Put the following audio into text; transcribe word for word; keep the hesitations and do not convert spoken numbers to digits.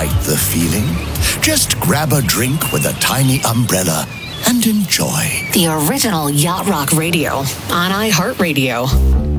fight the feeling. Just grab a drink with a tiny umbrella and enjoy. The original Yacht Rock Radio on iHeartRadio.